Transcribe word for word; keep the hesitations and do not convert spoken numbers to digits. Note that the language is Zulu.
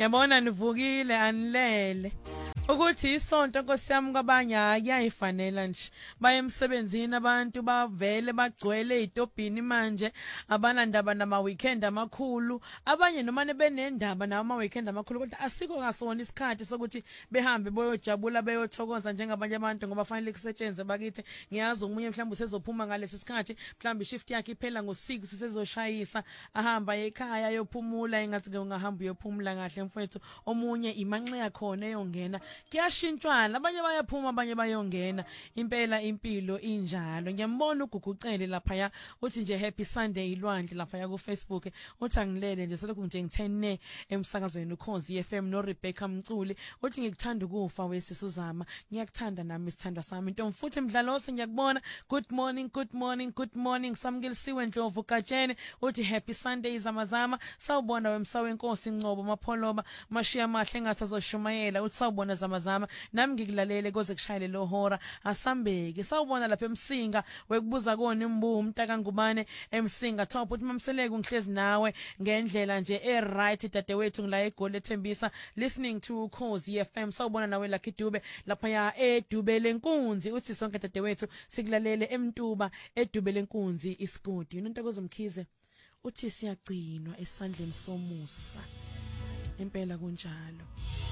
Yabona nivukile anilele. Ukuthi isonto Nkosi yami kwabanye ayayifanela nje. Baye emsebenzini abantu bavele bagcwele ezitobhini manje, abana ndaba nama weekend amakhulu, abanye noma nebenendaba nama weekend amakhulu kodwa asiko ngasona isikhathi sokuthi behambe boyojabula beyothokoza njengabanye abantu ngoba fanele kusetshenzwe bakithi. Ngiyazi umunye mhlawumbe usezophuma ngalesi sikhathi, mhlawumbe ishift yakhe iphela ngo six usezoshayisa, ahamba ekhaya yophumula engathi ke ungahamba uyophumula kahle mfowethu. Omunye imanxe yakhona eyongena. Kuyashintshwana, abanye bayaphuma abanye bayongena. Impela impilo injalo. Ngiyambona uGugucele lapha ya uthi nje happy Sunday ilwandle lapha ya ku Facebook. Uthi angilele nje selokhu nje ngithene emsakazweni uKhozi F M no Rebecca Mculi. Uthi ngikuthanda ukufa wesisuzama. Ngiyakuthanda nami isithandwa sami. Into mfuthi Mdlalose ngiyakubona. Good morning, good morning, good morning. Samukilisiwe Ndlovu Katshene. Uthi happy Sunday zamazama. Sawubona wemsawe Nkosi Ngcobo Mapholoba. Mashiya mahle ngathi azoshumayela. Uthi sawubona zamazama nami ngikulalele koze kushayele lo hora asambeke. Sawubona lapha eMsinga wekubuza kona imbu umntaka Ngubane eMsinga top uthi mamseleke ngihlezi nawe ngendlela nje e right dadewethu ngila eGoli eThembisa listening to Khosi F M. Sawubona nawe Lucky Dube lapha ya eDube lenkunzi uthi sonke dadewethu sikulalele eMtuba eDube lenkunzi isigodi. Unento kozomkhize uthi siyagcinwa esandleni somusa impela kunjalo.